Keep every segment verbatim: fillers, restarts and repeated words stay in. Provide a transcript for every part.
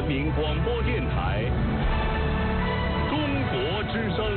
民广播电台中国之声。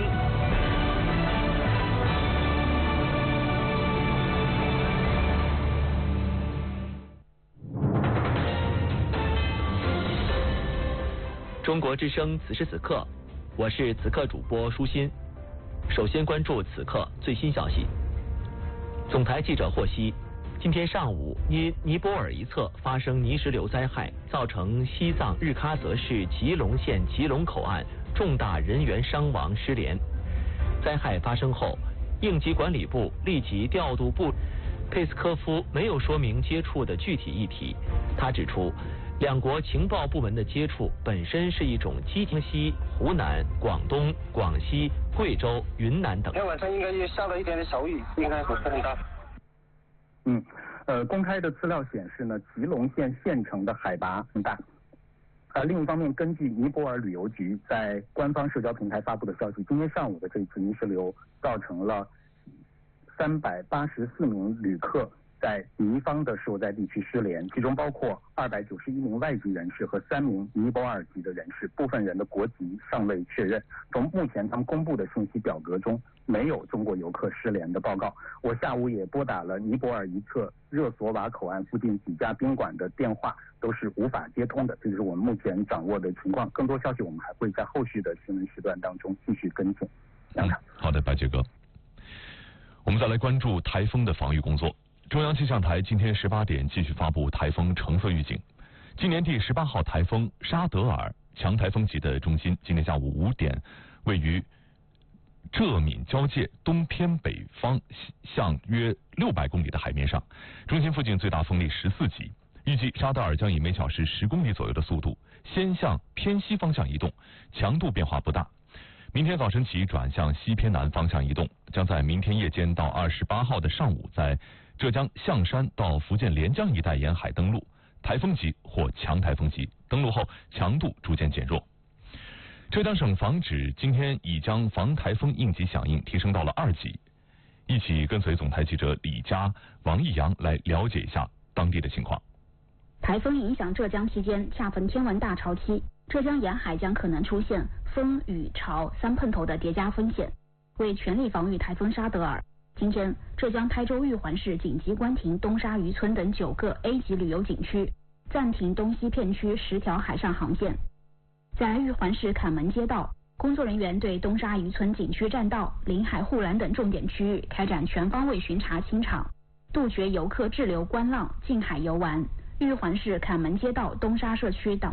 中国之声此时此刻，我是此刻主播舒心。首先关注此刻最新消息。总台记者获悉，今天上午因尼泊尔一侧发生泥石流灾害，造成西藏日喀则市吉隆县吉隆口岸重大人员伤亡失联。灾害发生后，应急管理部立即调度部。佩斯科夫没有说明接触的具体议题。他指出，两国情报部门的接触本身是一种积极。西、湖南、广东、广西、贵州、云南等。 今天晚上应该也下了一点点小雨，应该不是很大。 嗯，呃，公开的资料显示呢，吉隆县县城的海拔很大。呃，另一方面，根据尼泊尔旅游局在官方社交平台发布的消息，今天上午的这次泥石流造成了三百八十四名旅客在尼方的受灾地区失联，其中包括二百九十一名外籍人士和三名尼泊尔籍的人士，部分人的国籍尚未确认。从目前他们公布的信息表格中，没有中国游客失联的报告。我下午也拨打了尼泊尔一侧热索瓦口岸附近几家宾馆的电话，都是无法接通的。这就是我们目前掌握的情况。更多消息我们还会在后续的新闻时段当中继续跟进。 嗯，好的，白杰哥。我们再来关注台风的防御工作。中央气象台今天十八点继续发布台风橙色预警。今年第十八号台风沙德尔强台风级的中心，今天下午五点位于浙闽交界东偏北方向约六百公里的海面上，中心附近最大风力十四级。预计沙德尔将以每小时十公里左右的速度先向偏西方向移动，强度变化不大。明天早晨起转向西偏南方向移动，将在明天夜间到二十八号的上午在浙江象山到福建连江一带沿海登陆，台风级或强台风级，登陆后强度逐渐减弱。浙江省防指今天已将防台风应急响应提升到了二级。一起跟随总台记者李佳、王毅阳来了解一下当地的情况。 台风影响浙江期间，恰逢天文大潮期，浙江沿海将可能出现风雨潮三碰头的叠加风险。为全力防御台风沙德尔，今天浙江台州玉环市紧急关停东沙渔村等九个 A 级旅游景区，暂停东西片区十条海上航线。在玉环市坎门街道，工作人员对东沙渔村景区栈道、临海护栏等重点区域开展全方位巡查清场，杜绝游客滞留观浪、近海游玩。玉环市坎门街道东沙社区党